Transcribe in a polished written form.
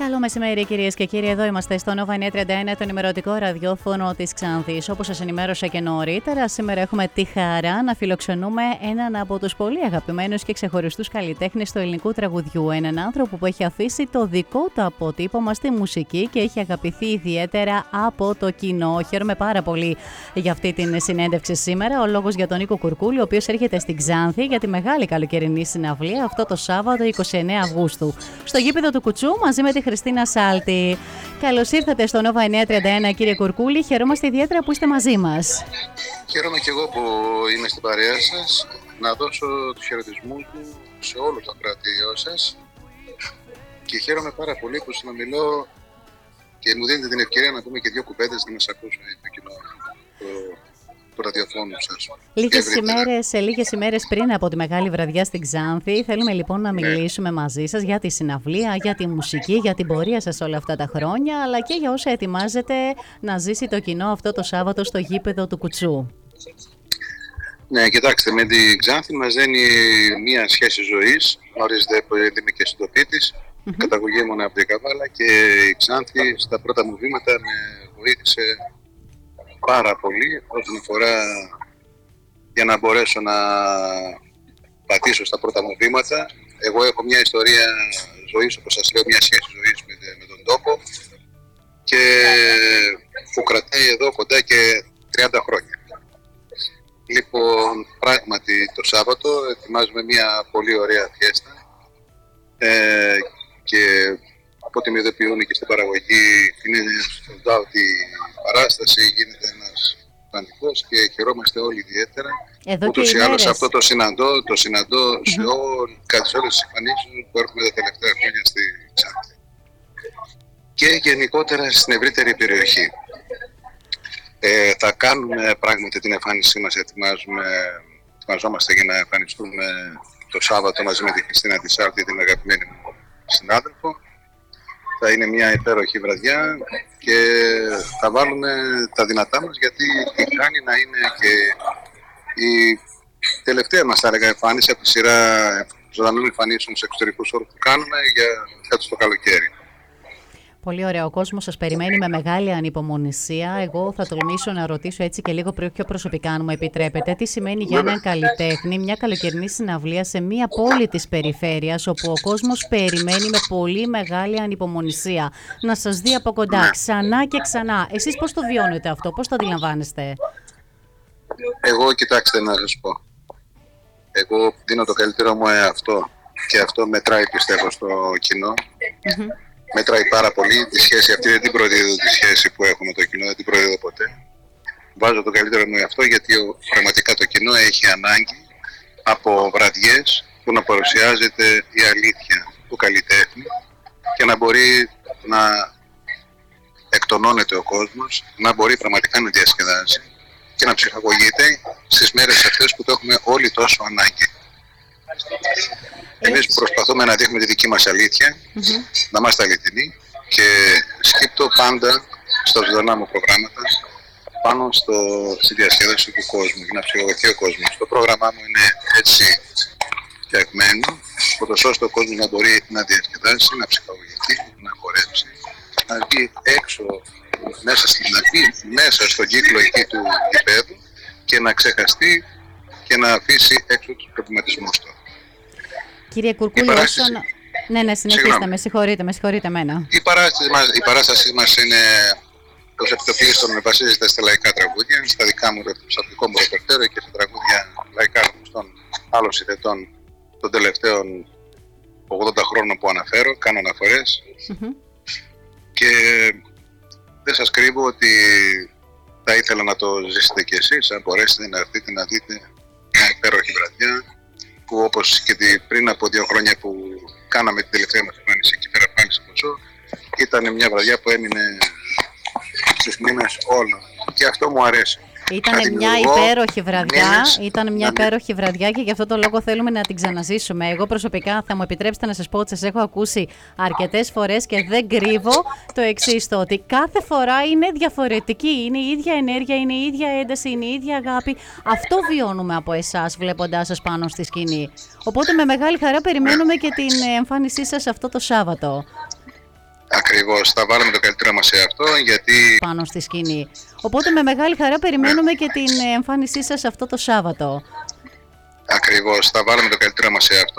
Καλό μεσημέρι, κυρίες και κύριοι. Εδώ είμαστε στο Nova 931, το ενημερωτικό ραδιόφωνο της Ξάνθης. Όπως σας ενημέρωσα και νωρίτερα, σήμερα έχουμε τη χαρά να φιλοξενούμε έναν από τους πολύ αγαπημένους και ξεχωριστούς καλλιτέχνες του ελληνικού τραγουδιού. Έναν άνθρωπο που έχει αφήσει το δικό του αποτύπωμα στη μουσική και έχει αγαπηθεί ιδιαίτερα από το κοινό. Χαίρομαι πάρα πολύ για αυτή την συνέντευξη σήμερα. Ο λόγος για τον Νίκο Κουρκούλη, ο οποίος έρχεται στην Ξάνθη για τη μεγάλη καλοκαιρινή συναυλία αυτό το Σάββατο 29 Αυγούστου. Στο γήπεδο του Κουτσού μαζί με τη Χριστίνα Σάλτη. Καλώς ήρθατε στο Nova 931, κύριε Κουρκούλη. Χαιρόμαστε ιδιαίτερα που είστε μαζί μας. Χαίρομαι και εγώ που είμαι στην παρέα σας. Να δώσω τους χαιρετισμούς μου σε όλο το κρατήριό σας. Και χαίρομαι πάρα πολύ που συνομιλώ και μου δίνετε την ευκαιρία να πούμε και δύο κουβέντες να μας ακούσουν το κοινό του ραδιοφώνου σας. Λίγες ημέρες πριν από τη μεγάλη βραδιά στην Ξάνθη, θέλουμε λοιπόν να μιλήσουμε μαζί σας για τη συναυλία, για τη μουσική, για την πορεία σας όλα αυτά τα χρόνια, αλλά και για όσα ετοιμάζετε να ζήσει το κοινό αυτό το Σάββατο στο γήπεδο του Κουτσού. Ναι, κοιτάξτε, με την Ξάνθη μας δένει μια σχέση ζωής. Γνωρίζετε που είμαι και συντοπίτης. Καταγωγή μου από την Καβάλα και η Ξάνθη στα πρώτα μου βήματα με βοήθησε πάρα πολύ όσον αφορά για να μπορέσω να πατήσω στα πρώτα μου βήματα. Εγώ έχω μια ιστορία ζωής, όπως σας λέω, μια σχέση ζωής με τον τόπο και που κρατάει εδώ κοντά και 30 χρόνια. Λοιπόν, πράγματι το Σάββατο ετοιμάζουμε μια πολύ ωραία φιέστα και από ό,τι με ειδοποιούν και στην παραγωγή είναι ότι η παράσταση γίνεται ένας πανικός και χαιρόμαστε όλοι ιδιαίτερα. Ούτως ή άλλως αυτό το συναντώ σε όλες τις εμφανίσεις που έχουμε τα τελευταία χρόνια στη Ξάνθη. Και γενικότερα στην ευρύτερη περιοχή. Θα κάνουμε πράγματι την εμφάνισή μας, ετοιμαζόμαστε για να εμφανιστούμε το Σάββατο μαζί με τη Χριστίνα τη Σάλτη, την αγαπημένη μου συνάδελφο. Θα είναι μια υπέροχη βραδιά και θα βάλουμε τα δυνατά μας, γιατί η κάνει να είναι και η τελευταία μας, θα έλεγα, εμφάνιση από τη σειρά ζωντανών εμφανίσεων σε εξωτερικούς όρους που κάνουμε για φέτος το καλοκαίρι. Πολύ ωραία. Ο κόσμος σας περιμένει με μεγάλη ανυπομονησία. Εγώ θα τολμήσω να ρωτήσω έτσι και λίγο πιο προσωπικά, αν μου επιτρέπετε, τι σημαίνει για έναν καλλιτέχνη μια καλοκαιρινή συναυλία σε μια πόλη της περιφέρειας, όπου ο κόσμος περιμένει με πολύ μεγάλη ανυπομονησία να σας δει από κοντά ξανά και ξανά. Εσείς πώς το βιώνετε αυτό, πώς το αντιλαμβάνεστε? Εγώ, κοιτάξτε να σας πω. Εγώ δίνω το καλύτερο μου εαυτό και αυτό μετράει, πιστεύω, στο κοινό. Μετράει πάρα πολύ τη σχέση αυτή, δεν την προδίδω τη σχέση που έχουμε με το κοινό, δεν την προδίδω ποτέ. Βάζω το καλύτερο μου αυτό, γιατί πραγματικά το κοινό έχει ανάγκη από βραδιές που να παρουσιάζεται η αλήθεια του καλλιτέχνη και να μπορεί να εκτονώνεται ο κόσμος, να μπορεί πραγματικά να διασκεδάσει και να ψυχαγωγείται στις μέρες αυτές που το έχουμε όλοι τόσο ανάγκη. Εμείς προσπαθούμε να δείχνουμε τη δική μας αλήθεια, να είμαστε αληθινοί και σκύπτω πάντα στα ζωντανά μου προγράμματα πάνω στη διασκέδαση του κόσμου για να ψυχαγωγηθεί ο κόσμος. Το πρόγραμμά μου είναι έτσι φτιαγμένο, ώστε ο κόσμος να μπορεί να διασκεδάσει, να ψυχαγωγηθεί, να χορέψει, να βγει έξω μέσα στον κύκλο εκεί του γηπέδου και να ξεχαστεί και να αφήσει έξω τους προβληματισμούς του. Κύριε Κουρκούλη, ναι, συνεχίστε, με συγχωρείτε εμένα. Η παράστασή μας είναι ως επιτοπλίστων, βασίζεται στα λαϊκά τραγούδια, στα δικό μου ρεπερτόριο και στα τραγούδια λαϊκά γνωστών άλλων συνθετών των τελευταίων 80 χρόνων που αναφέρω, κάνω αναφορές. Και δεν σας κρύβω ότι θα ήθελα να το ζήσετε κι εσείς, αν μπορέσετε να έρθετε να δείτε μια υπέροχη βραδιά, που όπως και πριν από 2 χρόνια που κάναμε την τελευταία μας εμφάνιση εκεί πέρα πάλι στο Κουτσό, ήταν μια βραδιά που έμεινε στους μήνες όλων και αυτό μου αρέσει. Ήταν μια υπέροχη βραδιά και γι' αυτό το λόγο θέλουμε να την ξαναζήσουμε. Εγώ προσωπικά θα μου επιτρέψετε να σας πω ότι σας έχω ακούσει αρκετές φορές και δεν κρύβω το εξής, το ότι κάθε φορά είναι διαφορετική. Είναι η ίδια ενέργεια, είναι η ίδια ένταση, είναι η ίδια αγάπη. Αυτό βιώνουμε από εσάς βλέποντάς σας πάνω στη σκηνή. Οπότε με μεγάλη χαρά περιμένουμε και την εμφάνισή σας αυτό το Σάββατο. Ακριβώς, θα βάλουμε το καλύτερο μας σε αυτό, γιατί... πάνω στη σκηνή. Οπότε με μεγάλη χαρά περιμένουμε και την εμφάνισή σας αυτό το Σάββατο. Ακριβώς, θα βάλουμε το καλύτερο μας σε αυτό.